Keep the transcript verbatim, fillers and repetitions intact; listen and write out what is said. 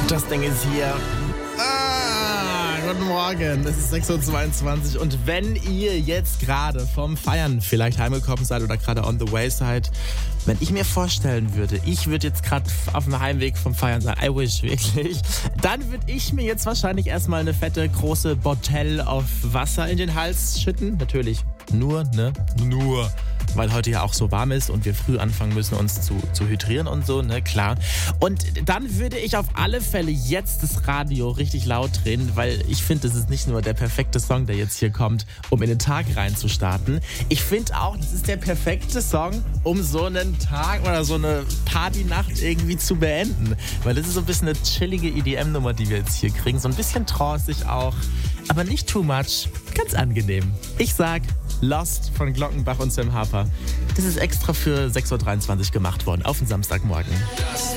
Das Ding ist hier. Ah, guten Morgen. Es ist sechs Uhr zweiundzwanzig und wenn ihr jetzt gerade vom Feiern vielleicht heimgekommen seid oder gerade on the way seid, wenn ich mir vorstellen würde, ich würde jetzt gerade auf dem Heimweg vom Feiern sein, I wish wirklich, dann würde ich mir jetzt wahrscheinlich erstmal eine fette, große Botelle auf Wasser in den Hals schütten. Natürlich nur, ne? Nur. Weil heute ja auch so warm ist und wir früh anfangen müssen, uns zu, zu hydrieren und so, ne, klar. Und dann würde ich auf alle Fälle jetzt das Radio richtig laut drehen, weil ich finde, das ist nicht nur der perfekte Song, der jetzt hier kommt, um in den Tag reinzustarten. Ich finde auch, das ist der perfekte Song, um so einen Tag oder so eine Partynacht irgendwie zu beenden. Weil das ist so ein bisschen eine chillige E D M-Nummer, die wir jetzt hier kriegen. So ein bisschen tranceig auch, aber nicht too much. Ganz angenehm. Ich sag Lost von Glockenbach und Sam Harper. Das ist extra für sechs Uhr dreiundzwanzig gemacht worden, auf den Samstagmorgen.